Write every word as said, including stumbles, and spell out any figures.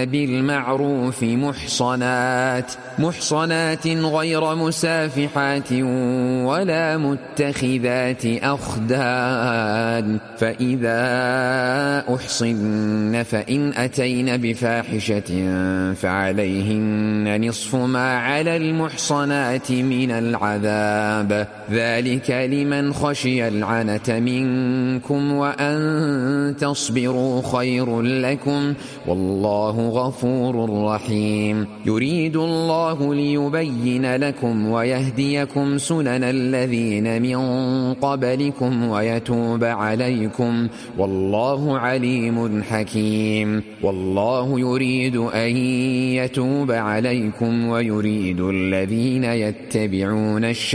بالمعروف محصنات محصنات غير مسافحات ولا متخذات أخدان، فإذا أحصن فإن أتين بفاحشة فعليهن نصف ما على المحصنات من العذاب، ذلك لمن خشي العنة منكم وأن تصبروا خير لكم والله غفور رحيم. يريد الله ليبين لكم ويهديكم سنن الذين من قبلكم ويتوب عليكم والله عليم حكيم. والله يريد أن يتوب عليكم ويريد الذين يتبعون الشيطان